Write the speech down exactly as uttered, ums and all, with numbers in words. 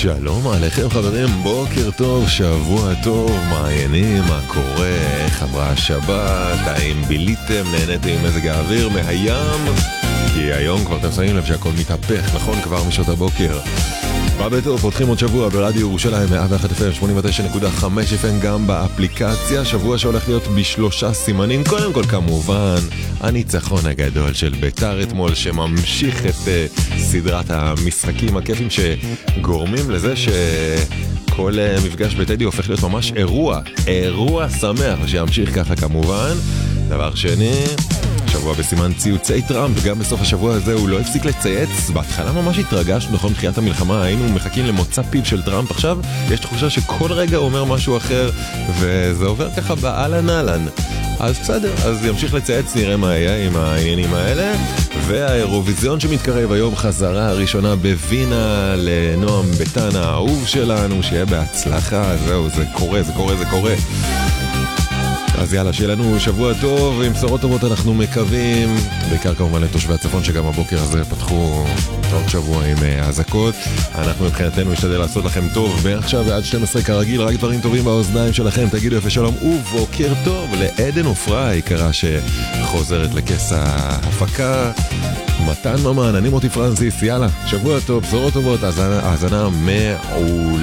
שלום עליכם חברים, בוקר טוב, שבוע טוב, מה העניינים, מה קורה, איך עברה השבת, האם ביליתם, נהניתם עם מזג האוויר מהים, כי היום כבר אתם שמים לב שהכל מתהפך, נכון? כבר משעות הבוקר. בביתו, פותחים עוד שבוע ברדיו ירושלים מאה ואחת אף אם שמונים ותשע נקודה חמש אף אם גם באפליקציה, שבוע שהולך להיות בשלושה סימנים. קודם כל כמובן הניצחון הגדול של בית"ר אתמול, שממשיך את uh, סדרת המשחקים הכיפים שגורמים לזה שכל uh, מפגש בטדי הופך להיות ממש אירוע, אירוע שמח, שימשיך ככה כמובן. דבר שני, שבוע בסימן ציוצי טראמפ, גם בסוף השבוע הזה הוא לא הפסיק לצייץ. בהתחלה ממש התרגשנו, נכון, תחילת המלחמה היינו מחכים למוצא פיו של טראמפ. עכשיו יש תחושה שכל רגע הוא אומר משהו אחר, וזה עובר ככה באלן אלן. אז בסדר, אז ימשיך לצייץ, נראה מה יהיה עם העניינים האלה. והאירוויזיון שמתקרב היום, חזרה הראשונה בווינה לנועם ביטן האהוב שלנו, שיהיה בהצלחה. זהו, זה קורה, זה קורה, זה קורה. אז יאללה, שיהיה לנו שבוע טוב, עם בשורות טובות אנחנו מקווים, בעיקר כמובן לתושבי הצפון שגם הבוקר הזה פתחו עוד שבוע עם הזקות. אנחנו מבחינתנו נשתדל לעשות לכם טוב מעכשיו ועד שתים עשרה כרגיל, רק דברים טובים באוזניים שלכם. תגידו יפה שלום ובוקר טוב לעדן עופרה היקרה שחוזרת לכס ההפקה. מתן ממן, אני מוטי פרנסיס, יאללה, שבוע טוב, בשורות טובות, האזנה מעולה.